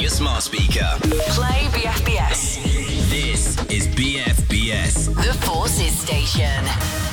your smart speaker. Play BFBS. This is BFBS. The Forces Station.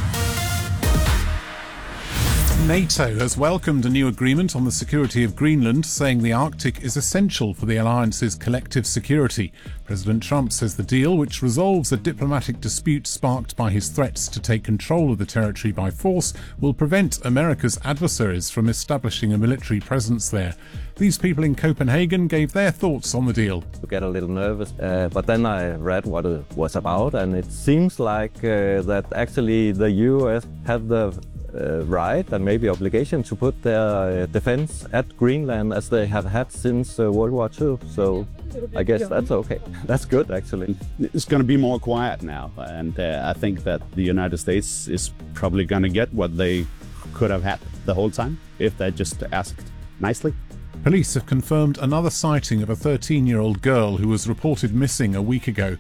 NATO has welcomed a new agreement on the security of Greenland, saying the Arctic is essential for the alliance's collective security. President Trump says the deal, which resolves a diplomatic dispute sparked by his threats to take control of the territory by force, will prevent America's adversaries from establishing a military presence there. These people in Copenhagen gave their thoughts on the deal. I get a little nervous, but then I read what it was about, and it seems like that actually the US have the right and maybe obligation to put their defense at Greenland as they have had since World War II. So I guess that's okay. That's good, actually. It's going to be more quiet now, and I think that the United States is probably going to get what they could have had the whole time if they just asked nicely. Police have confirmed another sighting of a 13-year-old girl who was reported missing a week ago.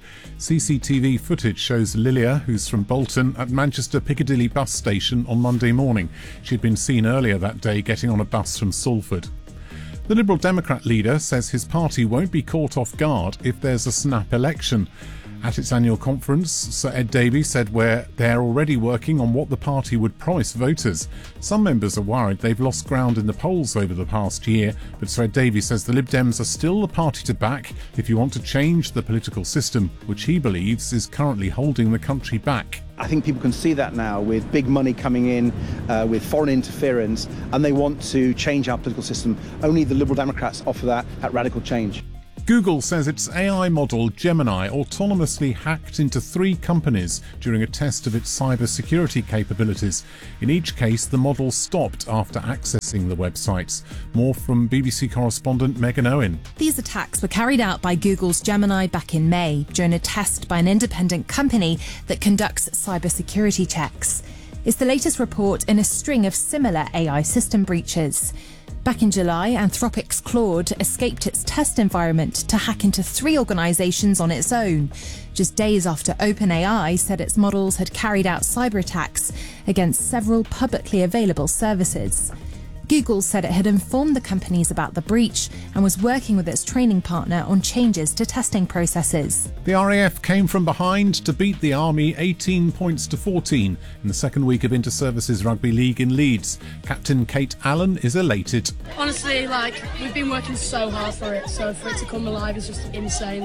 CCTV footage shows Lilia, who's from Bolton, at Manchester Piccadilly bus station on Monday morning. She'd been seen earlier that day getting on a bus from Salford. The Liberal Democrat leader says his party won't be caught off guard if there's a snap election. At its annual conference, Sir Ed Davey said they're already working on what the party would promise voters. Some members are worried they've lost ground in the polls over the past year, but Sir Ed Davey says the Lib Dems are still the party to back if you want to change the political system, which he believes is currently holding the country back. I think people can see that now with big money coming in, with foreign interference, and they want to change our political system. Only the Liberal Democrats offer that radical change. Google says its AI model Gemini autonomously hacked into 3 companies during a test of its cybersecurity capabilities. In each case, the model stopped after accessing the websites. More from BBC correspondent Megan Owen. These attacks were carried out by Google's Gemini back in May during a test by an independent company that conducts cybersecurity checks. It's the latest report in a string of similar AI system breaches. Back in July, Anthropic's Claude escaped its test environment to hack into 3 organisations on its own, just days after OpenAI said its models had carried out cyber attacks against several publicly available services. Google said it had informed the companies about the breach and was working with its training partner on changes to testing processes. The RAF came from behind to beat the Army 18 points to 14 in the second week of Inter-Services Rugby League in Leeds. Captain Kate Allen is elated. Honestly, we've been working so hard for it, so for it to come alive is just insane.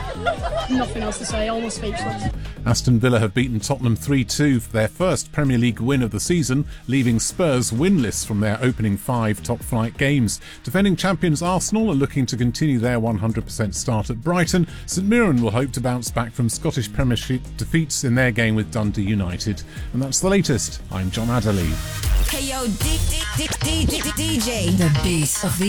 Nothing else to say, almost speechless. Aston Villa have beaten Tottenham 3-2 for their first Premier League win of the season, leaving Spurs winless from their opening 5 top-flight games. Defending champions Arsenal are looking to continue their 100% start at Brighton. St Mirren will hope to bounce back from Scottish Premiership defeats in their game with Dundee United. And that's the latest. I'm John Adderley. Hey yo, DJ, the beast of the